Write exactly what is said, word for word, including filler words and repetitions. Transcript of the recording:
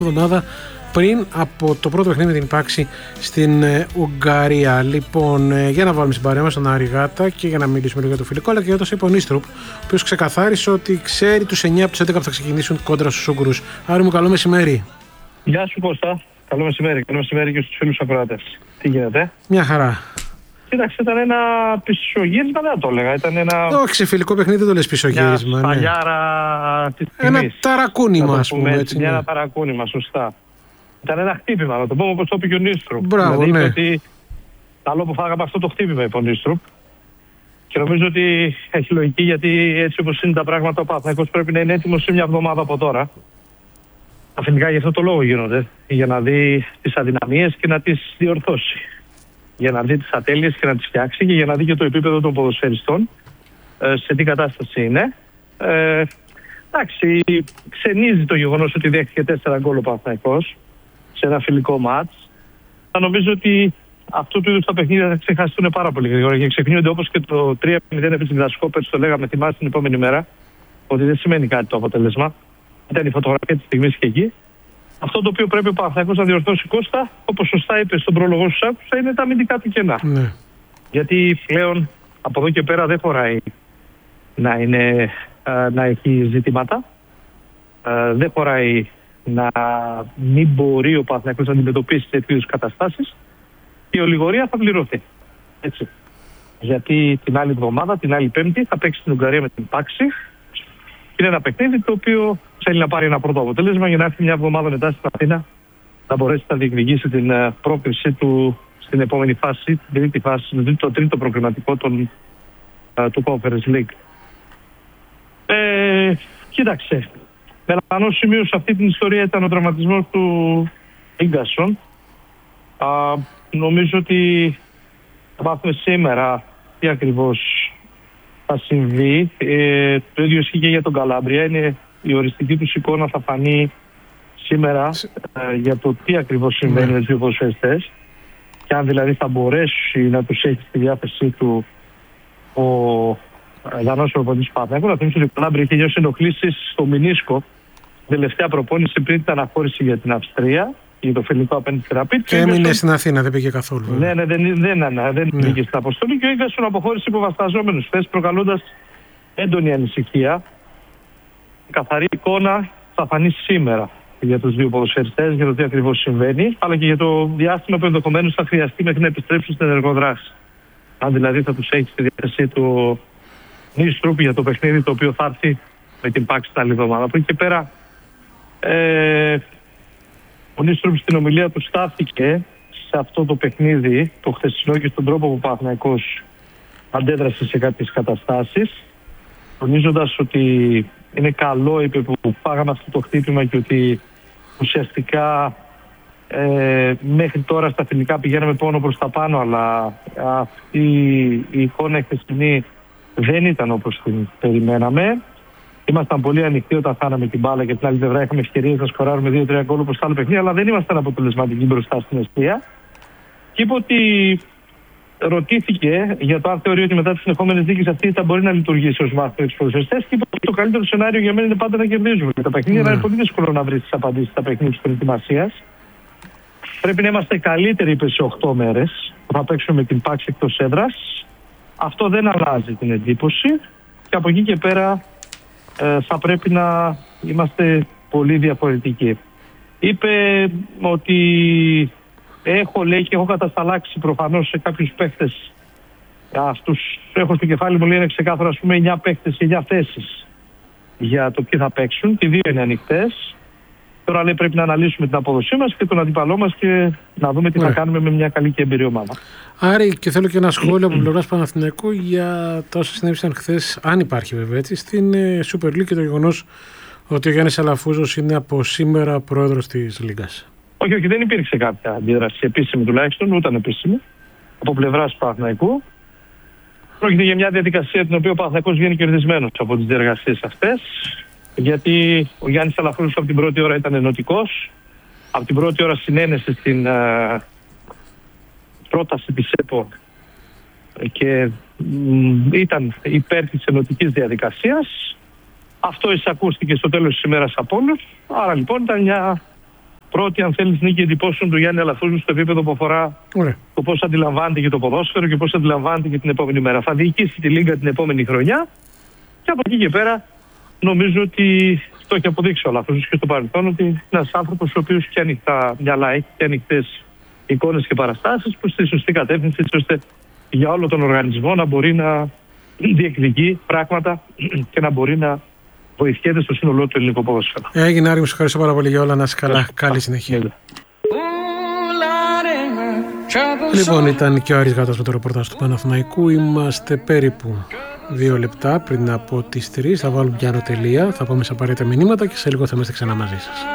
εβδομάδα πριν από το πρώτο παιχνίδι με την Πάξη στην ε, Ουγγαρία. Λοιπόν, ε, για να βάλουμε στην παρέα μας τον Άρη Γάτα και για να μιλήσουμε λίγο για το φιλικό, αλλά και για το είπε ο Νίστρουπ, ο οποίος ξεκαθάρισε ότι ξέρει τους εννιά από τους έντεκα που θα ξεκινήσουν κόντρα στους Ούγγρους. Άρη μου, καλό μεσημέρι. Γεια σου Κώστα. Καλό μεσημέρι. Καλό μεσημέρι και στους φίλους ακροατές. Τι γίνεται? Μια χαρά. Κοίταξε, ήταν ένα πισωγύρισμα, δεν το έλεγα. Ήταν ένα. Όχι, σε φιλικό παιχνίδι δεν το λες πισωγύρισμα. Μια παλιάρα της ένα τιμής. ταρακούνημα, ας πούμε. Έτσι, ναι. ναι. Ένα ταρακούνημα, σωστά. Ήταν ένα χτύπημα, να το πούμε όπως το είπε και ο Νίστρουπ. Μπράβο, δηλαδή, ναι. ότι καλό που φάγαμε αυτό το χτύπημα, είπε ο Νίστρουπ. Και νομίζω ότι έχει λογική, γιατί έτσι όπως είναι τα πράγματα, ο Παναθηναϊκός πρέπει να είναι έτοιμος σε μια εβδομάδα από τώρα. Αφεντικά γι' αυτό το λόγο γίνονται. Για να δει τις αδυναμίες και να τις διορθώσει. Για να δει τις ατέλειες και να τις φτιάξει και για να δει και το επίπεδο των ποδοσφαιριστών ε, σε τι κατάσταση είναι. Ε, εντάξει, ξενίζει το γεγονός ότι δέχτηκε τέσσερα γκολ ο Παναθηναϊκός σε ένα φιλικό μάτς. Θα νομίζω ότι αυτού του είδους τα παιχνίδια θα ξεχαστούν πάρα πολύ γρήγορα και ξεχνιούνται, όπως και το τρία μηδέν επί της Γλασκόπερς, το λέγαμε, θυμάστε την επόμενη μέρα, ότι δεν σημαίνει κάτι το αποτέλεσμα. Ήταν η φωτογραφία της στιγμής και εκεί. Αυτό το οποίο πρέπει ο Παναθηναϊκός να διορθώσει, Κώστα, όπως σωστά είπε στον πρόλογο σου, άκουσα, είναι τα αμυντικά του κενά. Ναι. Γιατί πλέον από εδώ και πέρα δεν χωράει να, είναι, να έχει ζητήματα. Δεν χωράει να μην μπορεί ο Παναθηναϊκός να αντιμετωπίσει τέτοιου είδους καταστάσεις. Η ολιγορία θα πληρωθεί. Έτσι. Γιατί την άλλη εβδομάδα, την άλλη Πέμπτη, θα παίξει στην Ουγγαρία με την Πάξη. Είναι ένα παιχνίδι το οποίο θέλει να πάρει ένα πρώτο αποτέλεσμα για να έρθει μια εβδομάδα μετά στην Αθήνα να μπορέσει να διεκδικήσει την πρόκριση του στην επόμενη φάση, την τρίτη φάση, το τρίτο προκριματικό των, του Conference League. Ε, κοίταξε, μελανός σημείο σε αυτή την ιστορία ήταν ο τραυματισμός του Ίγκασον. Νομίζω ότι θα μάθουμε σήμερα τι ακριβώς θα συμβεί. Ε, το ίδιο ισχύει και για τον Καλάμπρια. Είναι η οριστική του εικόνα θα φανεί σήμερα ε, για το τι ακριβώς συμβαίνει με τους δύο ποδοσφαιριστές και αν δηλαδή θα μπορέσει να τους έχει στη διάθεσή του ο Δανός προπονητής του Παναθηναϊκού. Να θυμίσω ότι ο Καλάμπρια είχε νιώσει ενοχλήσεις στο μηνίσκο τελευταία προπόνηση πριν την αναχώρηση για την Αυστρία, για το φιλικό απέναντι στη Ραπίτ. Και έμεινε στο... στην Αθήνα, δεν πήγε καθόλου. Ναι, ναι, δεν, δεν, δεν, δεν ναι. πήγε στην αποστολή και ο Ίγκασον αποχώρησε υποβασταζόμενους χθες, προκαλώντας έντονη ανησυχία. Η καθαρή εικόνα θα φανεί σήμερα για τους δύο ποδοσφαιριστές, για το τι ακριβώς συμβαίνει, αλλά και για το διάστημα που ενδεχομένως θα χρειαστεί μέχρι να επιστρέψουν στην ενεργοδράση. Αν δηλαδή θα τους έχει στη διάθεσή του Νίστρουπ για το παιχνίδι το οποίο θα έρθει με την Πάξη την άλλη εβδομάδα. Από εκεί και πέρα, ε, ο Νίστρουπ στην ομιλία του στάθηκε σε αυτό το παιχνίδι, το χθεσινό, και στον τρόπο που ο Παναθηναϊκός αντέδρασε σε κάποιες καταστάσεις, τονίζοντας ότι είναι καλό, είπε, που πάγαμε αυτό το χτύπημα και ότι ουσιαστικά ε, μέχρι τώρα στα φιλικά πηγαίναμε πόνο προς τα πάνω, αλλά αυτή η εικόνα η χθεσινή δεν ήταν όπως την περιμέναμε. Ήμασταν πολύ ανοιχτοί όταν χάναμε την μπάλα και την άλλη πλευρά είχαμε ευκαιρίες να σκοράρουμε δύο τρία γκολ όπως τα άλλα παιχνίδια, αλλά δεν ήμασταν αποτελεσματικοί μπροστά στην αιστεία. Και είπε ότι ρωτήθηκε για το αν θεωρεί ότι μετά τις συνεχόμενες νίκες αυτή θα μπορεί να λειτουργήσει ως μάθημα στους ποδοσφαιριστές και είπε ότι το καλύτερο σενάριο για μένα είναι πάντα να κερδίζουμε. Τα παιχνίδια mm. είναι πολύ δύσκολο να βρει τις απαντήσεις στα παιχνίδια της προετοιμασίας. Πρέπει να είμαστε καλύτεροι, είπε, σε οκτώ μέρες που θα παίξουμε με την Πάξη εκτός έδρας. Αυτό δεν αλλάζει την εντύπωση και από εκεί και πέρα ε, θα πρέπει να είμαστε πολύ διαφορετικοί. Είπε ότι έχω, λέει, και έχω κατασταλάξει προφανώς σε κάποιους παίχτες. Αυτούς έχω στο κεφάλι μου, λέει, είναι ξεκάθαρο, ας πούμε, εννιά παίχτες και εννιά θέσεις για το ποιοι θα παίξουν. Και δύο είναι ανοιχτές. Τώρα, λέει, πρέπει να αναλύσουμε την απόδοσή μας και τον αντίπαλό μας και να δούμε τι yeah. θα κάνουμε με μια καλή και εμπειρή ομάδα. Άρη, και θέλω και ένα σχόλιο από πλευράς Παναθηναϊκού για τα όσα συνέβησαν χθες, αν υπάρχει βέβαια έτσι, στην Super League και το γεγονός ότι ο Γιάννης Αλαφούζος είναι από σήμερα πρόεδρος της Λίγκας. Όχι, όχι, δεν υπήρξε κάποια αντίδραση επίσημη τουλάχιστον, ούτε ανεπίσημη, από πλευράς Παναθηναϊκού. Πρόκειται για μια διαδικασία την οποία ο Παναθηναϊκός βγαίνει κερδισμένος από τις διεργασίες αυτές. Γιατί ο Γιάννης Αλαφούζος από την πρώτη ώρα ήταν ενωτικός, από την πρώτη ώρα συνένεσε στην uh, πρόταση της ΕΠΟ και μ, ήταν υπέρ της ενωτικής διαδικασίας. Αυτό εισακούστηκε στο τέλος της ημέρας από όλους. Άρα λοιπόν ήταν μια πρώτη, αν θέλεις, νίκη εντυπώσεων του Γιάννη Αλαφούζου στο επίπεδο που αφορά Ωραία. το πώς αντιλαμβάνεται και το ποδόσφαιρο και πώς αντιλαμβάνεται και την επόμενη μέρα. Θα διοικήσει τη Λίγκα την επόμενη χρονιά και από εκεί και πέρα νομίζω ότι το έχει αποδείξει ο Αλαφούζος και στο παρελθόν ότι είναι ένας άνθρωπος ο οποίος και ανοιχτά μυαλά έχει και ανοιχτές εικόνες και παραστάσεις προς τη σωστή κατεύθυνση, ώστε για όλο τον οργανισμό να μπορεί να διεκδικεί πράγματα και να μπορεί να βοηθιέται στο σύνολό του ελληνικού ποδόσφαιρο. Έγινε, Άρη, μου σε ευχαριστώ πάρα πολύ για όλα. Να είσαι καλά. Καλή συνέχεια. Λοιπόν, ήταν και ο Άρης Γάτας με το ρεπορτάζ του Παναθηναϊκού. Είμαστε περίπου δύο λεπτά πριν από τις τρεις. Θα βάλουμε πιάνω τελεία. Θα πάμε σε απαραίτητα μηνύματα και σε λίγο θα είμαστε ξανά μαζί σας.